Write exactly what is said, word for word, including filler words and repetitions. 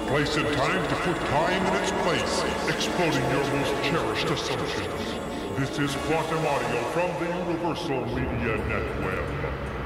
place in time to put time in its place, exploding your most cherished assumptions. This is Quantum Audio from the Universal Media Network.